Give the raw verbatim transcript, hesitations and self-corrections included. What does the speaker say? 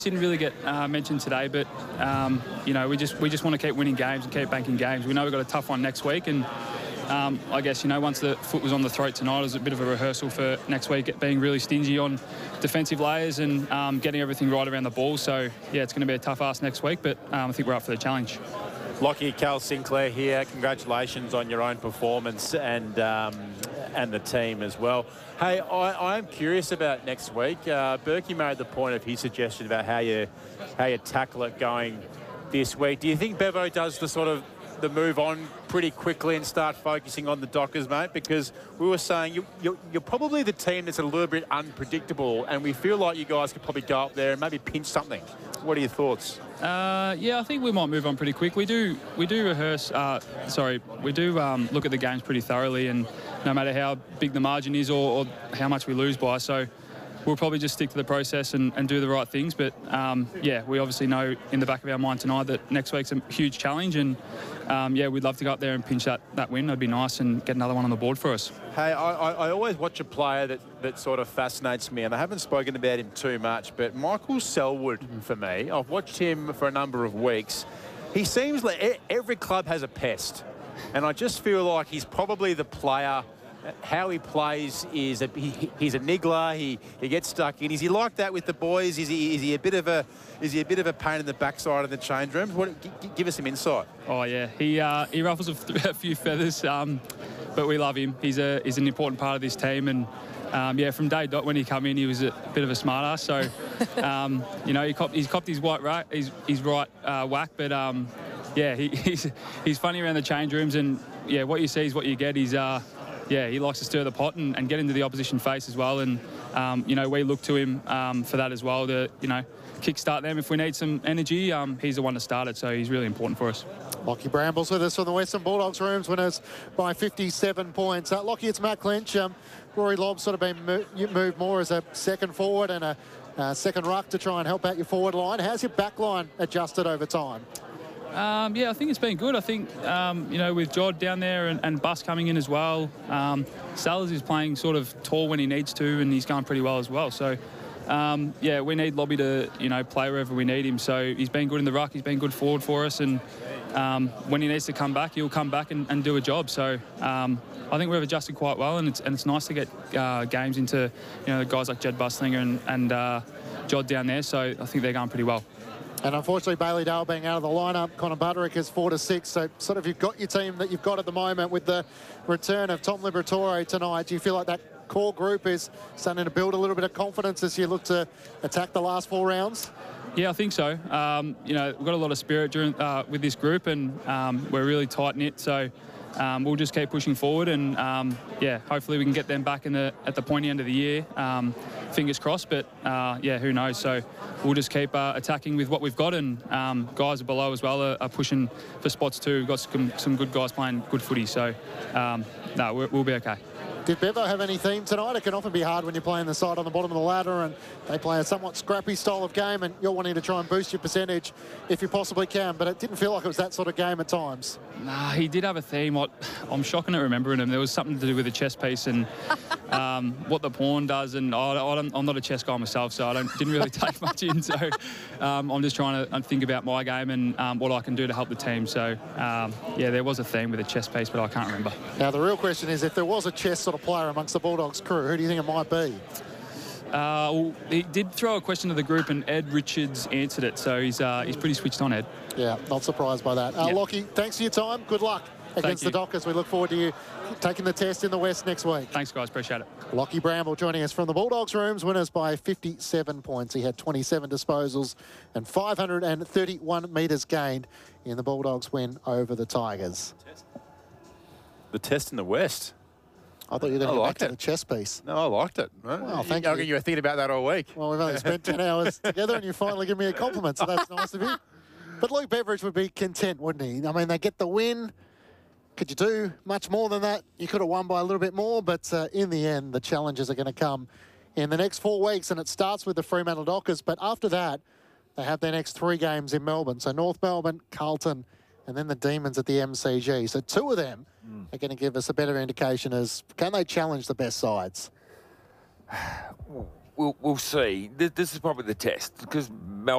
Didn't really get uh, mentioned today, but um, you know we just we just want to keep winning games and keep banking games. We know we've got a tough one next week, and um, I guess you know once the foot was on the throat tonight, it was a bit of a rehearsal for next week, being really stingy on defensive layers and um, getting everything right around the ball. So yeah, it's going to be a tough ask next week, but um, I think we're up for the challenge. Lockie, Cal Sinclair here. Congratulations on your own performance and um, and the team as well. Hey, I, I'm curious about next week. Uh, Berkey made the point of his suggestion about how you how you tackle it going this week. Do you think Bevo does the sort of the move on pretty quickly and start focusing on the Dockers, mate? Because we were saying you, you're, you're probably the team that's a little bit unpredictable, and we feel like you guys could probably go up there and maybe pinch something. What are your thoughts? Uh, yeah, I think we might move on pretty quick. We do we do rehearse. Uh, sorry, we do um, look at the games pretty thoroughly, and no matter how big the margin is or, or how much we lose by, so we'll probably just stick to the process and, and do the right things. But um, yeah, we obviously know in the back of our mind tonight that next week's a huge challenge, and um, yeah, we'd love to go up there and pinch that that win. That'd be nice and get another one on the board for us. Hey, I, I, I always watch a player that, that sort of fascinates me, and I haven't spoken about him too much, but Michael Selwood, mm-hmm. for me, I've watched him for a number of weeks. He seems like every club has a pest, and I just feel like he's probably the player. How he plays is a, he, he's a niggler. He he gets stuck in. Is he like that with the boys? Is he is he a bit of a is he a bit of a pain in the backside of the change rooms? What, g give us some insight. Oh yeah, he uh, he ruffles a, a few feathers, um, but we love him. He's a he's an important part of this team, and um, yeah, from day dot when he came in, he was a bit of a smart ass. So um, you know, he copped, he's copped his white right, his his right uh, whack, but um, yeah, he, he's he's funny around the change rooms, and yeah, what you see is what you get. He's uh. Yeah, he likes to stir the pot and, and get into the opposition face as well. And, um, you know, we look to him um, for that as well to, you know, kickstart them. If we need some energy, um, he's the one to start it. So he's really important for us. Lockie Brambles with us from the Western Bulldogs rooms, winners by fifty-seven points. Uh, Lockie, it's Matt Clinch. Um, Rory Lobb's sort of been mo moved more as a second forward and a uh, second ruck to try and help out your forward line. How's your back line adjusted over time? Um, yeah, I think it's been good. I think, um, you know, with Jod down there and, and Bus coming in as well, um, Sellers is playing sort of tall when he needs to, and he's going pretty well as well. So, um, yeah, we need Lobby to, you know, play wherever we need him. So he's been good in the ruck. He's been good forward for us. And um, when he needs to come back, he'll come back and, and do a job. So um, I think we've adjusted quite well, and it's, and it's nice to get uh, games into, you know, guys like Jed Buslinger and, and uh, Jod down there. So I think they're going pretty well. And unfortunately, Bailey Dale being out of the lineup, Connor Butterick is four to six. So sort of you've got your team that you've got at the moment with the return of Tom Liberatore tonight. Do you feel like that core group is starting to build a little bit of confidence as you look to attack the last four rounds? Yeah, I think so. Um, you know, we've got a lot of spirit during, uh, with this group, and um, we're really tight-knit. So um, we'll just keep pushing forward, and um, yeah, hopefully we can get them back in the at the pointy end of the year. Um, fingers crossed, but uh, yeah, who knows? So we'll just keep uh, attacking with what we've got, and um, guys below as well are, are pushing for spots too. We've got some, some good guys playing good footy, so um, no, we're, we'll be okay. Did Bevo have any theme tonight? It can often be hard when you're playing the side on the bottom of the ladder and they play a somewhat scrappy style of game, and you're wanting to try and boost your percentage if you possibly can, but it didn't feel like it was that sort of game at times. Nah, he did have a theme. What I'm shocking at remembering him. There was something to do with the chess piece and um, what the pawn does, and I, I don't, I'm not a chess guy myself, so I don't, didn't really take much in. So um, I'm just trying to think about my game and um, what I can do to help the team. So um, yeah, there was a theme with the chess piece, but I can't remember. Now the real question is, if there was a chess sort of player amongst the Bulldogs crew, who do you think it might be? Uh, well, he did throw a question to the group, and Ed Richards answered it, so he's uh, he's pretty switched on, Ed. Yeah, not surprised by that. Uh, yeah. Lockie, thanks for your time. Good luck against the Dockers. We look forward to you taking the test in the West next week. Thanks, guys. Appreciate it. Lockie Bramble joining us from the Bulldogs rooms, winners by fifty-seven points. He had twenty-seven disposals and five hundred thirty-one metres gained in the Bulldogs win over the Tigers. The test in the West. I thought you were going to go back it. to the chess piece. No, I liked it. Well, thank you. you. You were thinking about that all week. Well, we've only spent ten hours together and you finally give me a compliment, so that's nice of you. But Luke Beveridge would be content, wouldn't he? I mean, they get the win. Could you do much more than that? You could have won by a little bit more, but uh, in the end, the challenges are going to come in the next four weeks, and it starts with the Fremantle Dockers. But after that, they have their next three games in Melbourne. So North Melbourne, Carlton, and then the Demons at the M C G. So two of them mm. are going to give us a better indication as can they challenge the best sides? we'll, we'll see. This, this is probably the test because